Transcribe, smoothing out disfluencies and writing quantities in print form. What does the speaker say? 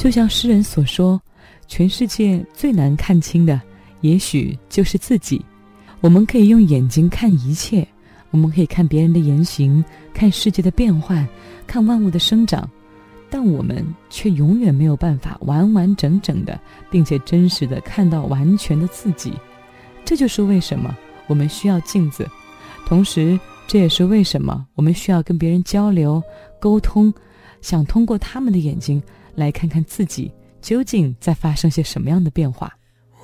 就像诗人所说，全世界最难看清的也许就是自己。我们可以用眼睛看一切，我们可以看别人的言行，看世界的变换，看万物的生长，但我们却永远没有办法完完整整的并且真实的看到完全的自己。这就是为什么我们需要镜子，同时这也是为什么我们需要跟别人交流沟通，想通过他们的眼睛来看看自己究竟在发生些什么样的变化。